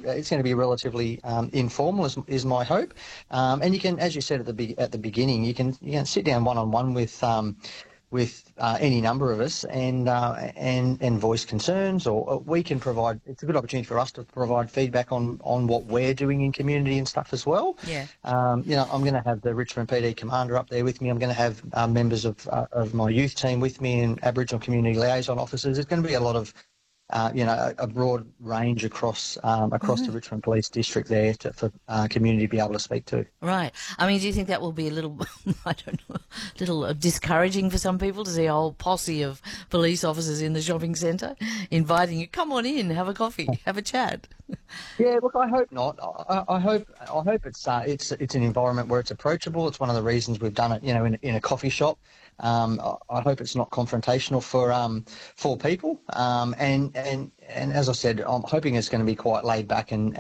be relatively informal, is my hope. And you can, as you said at the beginning, you can sit down one-on-one with any number of us and voice concerns, or we can provide. It's a good opportunity for us to provide feedback on what we're doing in community and stuff as well. Yeah. I'm going to have the Richmond PD commander up there with me. I'm going to have members of my youth team with me and Aboriginal community liaison officers. It's going to be a lot of a broad range across the Richmond Police District there for community to be able to speak to. Right. I mean, do you think that will be a little, I don't know, a little discouraging for some people to see a whole posse of police officers in the shopping centre inviting you, come on in, have a coffee, have a chat? Yeah, look, I hope not. I hope it's an environment where it's approachable. It's one of the reasons we've done it, in a coffee shop. I hope it's not confrontational for people. And as I said, I'm hoping it's going to be quite laid back and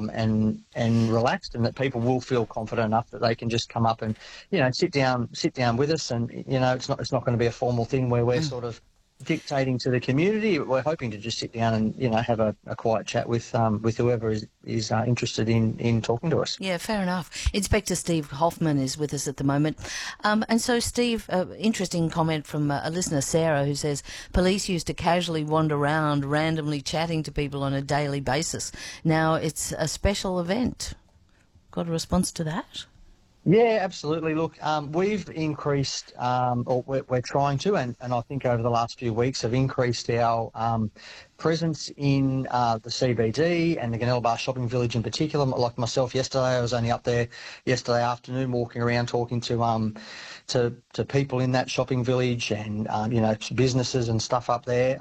relaxed, and that people will feel confident enough that they can just come up and sit down with us. And it's not going to be a formal thing where we're sort of dictating to the community. We're hoping to just sit down and have a quiet chat with whoever is interested in talking to us. Yeah, fair enough. Inspector Steve Hoffman is with us at the moment, and so Steve, interesting comment from a listener, Sarah, who says police used to casually wander around randomly chatting to people on a daily basis. Now it's a special event. Got a response to that? Yeah, absolutely. Look, we've increased, or we're trying to, and I think over the last few weeks have increased our presence in the CBD and the Gunnellabar Shopping Village in particular. Like myself yesterday, I was only up there yesterday afternoon walking around talking to people in that shopping village and, businesses and stuff up there.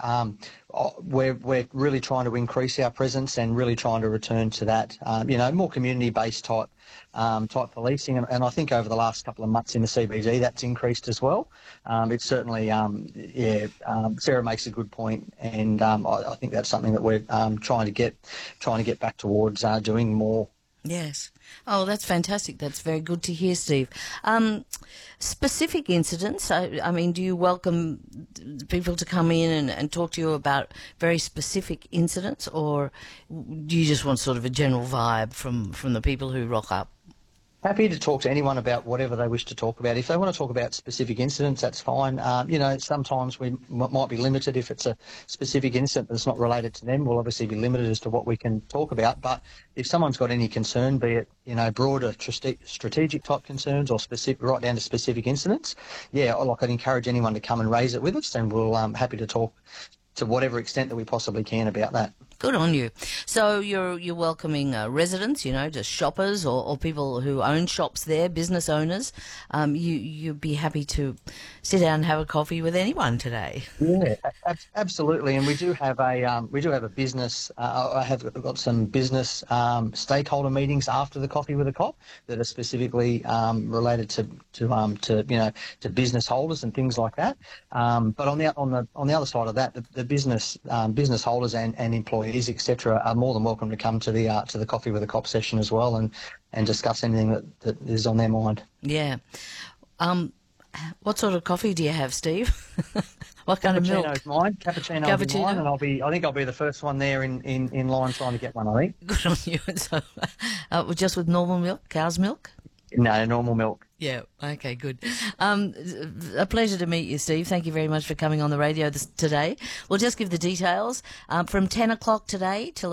We're really trying to increase our presence and really trying to return to that, more community-based type policing. And I think over the last couple of months in the CBD, that's increased as well. It's certainly, Sarah makes a good point, and I think that's something that we're trying to get back towards doing more. Yes. Oh, that's fantastic. That's very good to hear, Steve. Specific incidents, I mean, do you welcome people to come in and talk to you about very specific incidents, or do you just want sort of a general vibe from the people who rock up? Happy to talk to anyone about whatever they wish to talk about. If they want to talk about specific incidents, that's fine. Sometimes we might be limited if it's a specific incident that's not related to them. We'll obviously be limited as to what we can talk about. But if someone's got any concern, be it broader strategic type concerns or specific, right down to specific incidents, I'd encourage anyone to come and raise it with us, and we'll happy to talk to whatever extent that we possibly can about that. Good on you. So you're welcoming residents, just shoppers or people who own shops there, business owners. You'd be happy to sit down and have a coffee with anyone today. Yeah, absolutely. And we do have a business. I have got some business stakeholder meetings after the Coffee with a Cop that are specifically related to business holders and things like that. But on the other side of that, the business holders and employees, etc., are more than welcome to come to the Coffee with a Cop session as well and discuss anything that is on their mind. Yeah. What sort of coffee do you have, Steve? What kind of milk? Cappuccino's mine. Cappuccino is mine, and I think I'll be the first one there in line trying to get one, I think. Good on you. So, just with normal milk, cow's milk? No, normal milk. Yeah, okay, good. A pleasure to meet you, Steve. Thank you very much for coming on the radio today. We'll just give the details. From 10 o'clock today till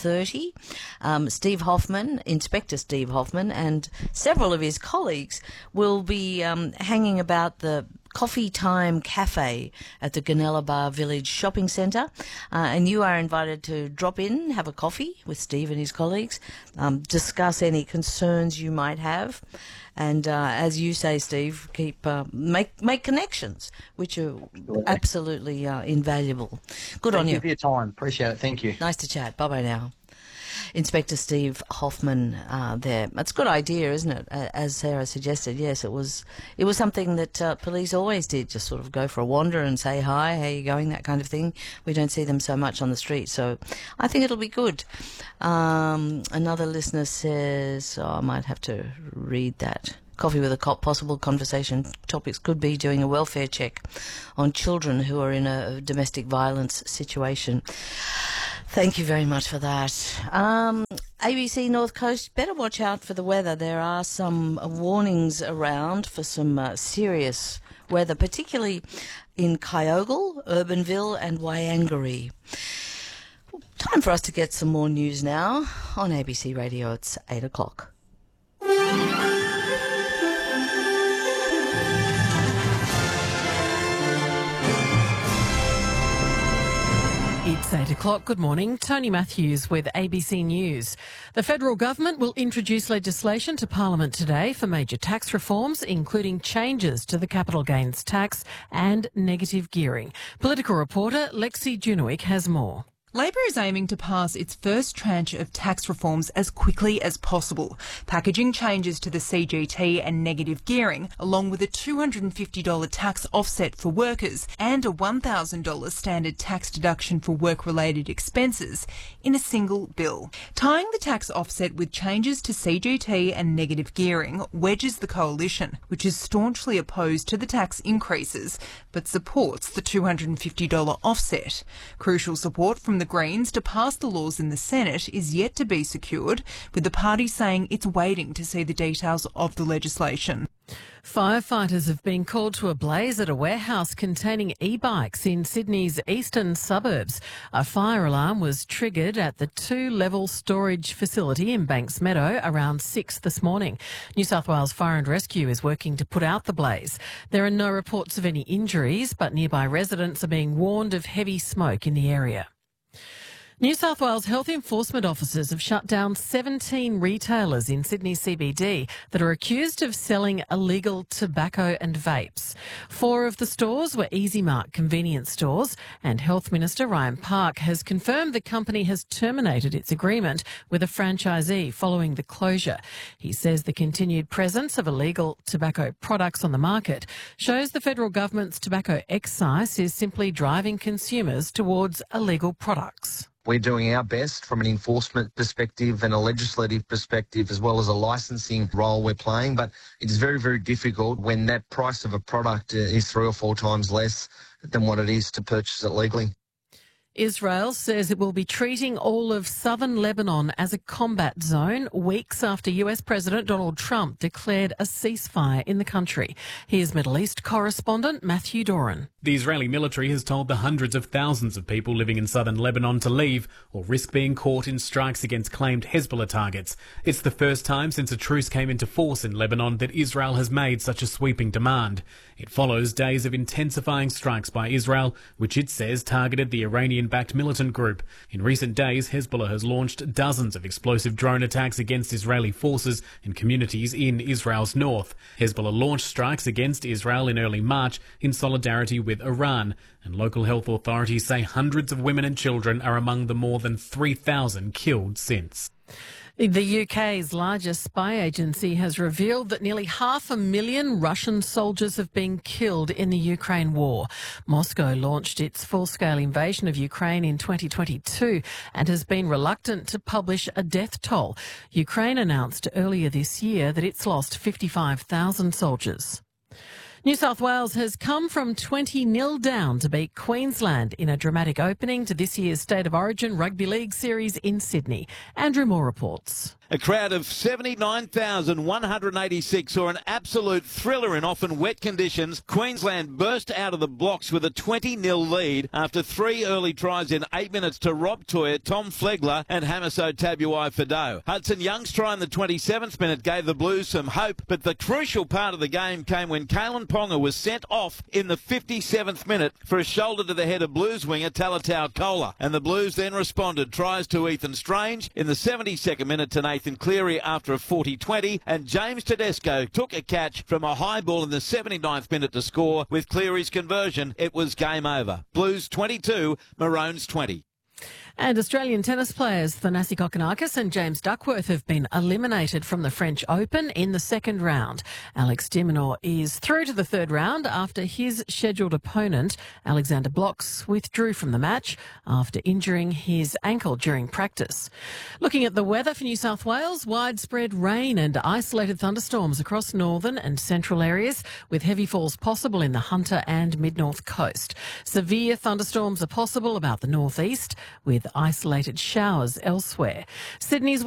11:30, Steve Hoffman, Inspector Steve Hoffman, and several of his colleagues will be hanging about the Coffee Time Cafe at the Gunnellabar Village Shopping Centre, and you are invited to drop in, have a coffee with Steve and his colleagues, discuss any concerns you might have, and as you say, Steve, make connections, which are absolutely invaluable. Good on you. Thank you for your time. Appreciate it. Thank you. Nice to chat. Bye-bye now. Inspector Steve Hoffman there. That's a good idea, isn't it? As Sarah suggested, yes, it was something that police always did, just sort of go for a wander and say hi, how you going, that kind of thing. We don't see them so much on the street, so I think it'll be good. Another listener says, I might have to read that. Coffee with a Cop, possible conversation topics could be doing a welfare check on children who are in a domestic violence situation. Thank you very much for that. ABC North Coast, better watch out for the weather. There are some warnings around for some serious weather, particularly in Kyogle, Urbanville and Wyangaree. Time for us to get some more news now on ABC Radio. It's 8 o'clock. It's 8 o'clock. Good morning. Tony Matthews with ABC News. The federal government will introduce legislation to Parliament today for major tax reforms, including changes to the capital gains tax and negative gearing. Political reporter Lexi Junowick has more. Labor is aiming to pass its first tranche of tax reforms as quickly as possible, packaging changes to the CGT and negative gearing, along with a $250 tax offset for workers and a $1,000 standard tax deduction for work-related expenses in a single bill. Tying the tax offset with changes to CGT and negative gearing wedges the coalition, which is staunchly opposed to the tax increases, but supports the $250 offset. Crucial support from the Greens to pass the laws in the Senate is yet to be secured, with the party saying it's waiting to see the details of the legislation. Firefighters have been called to a blaze at a warehouse containing e-bikes in Sydney's eastern suburbs. A fire alarm was triggered at the two-level storage facility in Banks Meadow around 6 this morning. New South Wales Fire and Rescue is working to put out the blaze. There are no reports of any injuries, but nearby residents are being warned of heavy smoke in the area. New South Wales health enforcement officers have shut down 17 retailers in Sydney CBD that are accused of selling illegal tobacco and vapes. 4 of the stores were EasyMart convenience stores, and Health Minister Ryan Park has confirmed the company has terminated its agreement with a franchisee following the closure. He says the continued presence of illegal tobacco products on the market shows the federal government's tobacco excise is simply driving consumers towards illegal products. We're doing our best from an enforcement perspective and a legislative perspective, as well as a licensing role we're playing. But it is very, very difficult when that price of a product is 3 or 4 times less than what it is to purchase it legally. Israel says it will be treating all of southern Lebanon as a combat zone weeks after US President Donald Trump declared a ceasefire in the country. Here's Middle East correspondent Matthew Doran. The Israeli military has told the hundreds of thousands of people living in southern Lebanon to leave or risk being caught in strikes against claimed Hezbollah targets. It's the first time since a truce came into force in Lebanon that Israel has made such a sweeping demand. It follows days of intensifying strikes by Israel, which it says targeted the Iranian-backed militant group. In recent days, Hezbollah has launched dozens of explosive drone attacks against Israeli forces and communities in Israel's north. Hezbollah launched strikes against Israel in early March in solidarity with Iran, and local health authorities say hundreds of women and children are among the more than 3,000 killed since. The UK's largest spy agency has revealed that nearly 500,000 Russian soldiers have been killed in the Ukraine war. Moscow launched its full-scale invasion of Ukraine in 2022 and has been reluctant to publish a death toll. Ukraine announced earlier this year that it's lost 55,000 soldiers. New South Wales has come from 20-0 down to beat Queensland in a dramatic opening to this year's State of Origin Rugby League series in Sydney. Andrew Moore reports. A crowd of 79,186 saw an absolute thriller in often wet conditions. Queensland burst out of the blocks with a 20-0 lead after 3 early tries in 8 minutes to Rob Toyer, Tom Flegler and Hamiso Tabuai-Fidow. Hudson Young's try in the 27th minute gave the Blues some hope, but the crucial part of the game came when Kalen Ponga was sent off in the 57th minute for a shoulder to the head of Blues winger Talatau Kola. And the Blues then responded. Tries to Ethan Strange in the 72nd minute to Nathan Cleary after a 40-20, and James Tedesco took a catch from a high ball in the 79th minute to score. With Cleary's conversion, it was game over. Blues 22, Maroons 20. And Australian tennis players Thanasi Kokkinakis and James Duckworth have been eliminated from the French Open in the second round. Alex de Minaur is through to the third round after his scheduled opponent, Alexander Blocks, withdrew from the match after injuring his ankle during practice. Looking at the weather for New South Wales, widespread rain and isolated thunderstorms across northern and central areas, with heavy falls possible in the Hunter and mid-north coast. Severe thunderstorms are possible about the northeast, with with isolated showers elsewhere. Sydney's